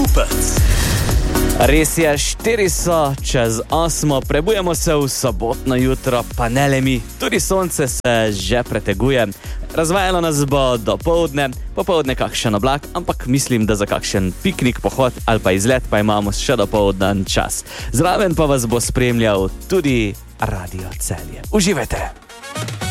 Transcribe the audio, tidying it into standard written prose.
Stopec. Res je, 4 so čez 8, prebujemo se v sobotno jutro, pa ne le mi, tudi sonce se že preteguje. Razvajalo nas bo do poldne, popoldne kakšen oblak, ampak mislim, da za kakšen piknik, pohod ali pa izlet pa imamo še do poldne čas. Zraven pa vas bo spremljal tudi Radio Celje. Uživajte!